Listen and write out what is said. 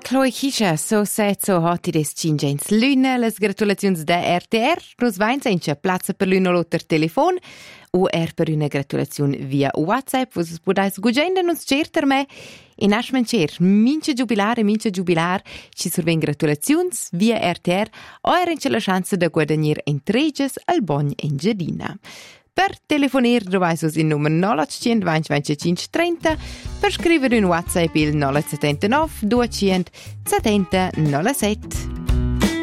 Chloe Kisha, so set so hoti des cingens lüna, las gratulazions da RTR, nos vains encha plazza per lüna lotter telefon, o per una gratulazione via WhatsApp, vos podais gugenda nos certer me, in aschmen cer, mincha jubilar, ci surven gratulazions via RTR, o encha la chance da guadagnir entreges al bogn engiadina. Per telefonir trovais us in nummer 0800 25 30, per scrivere un WhatsApp il 079 270 07.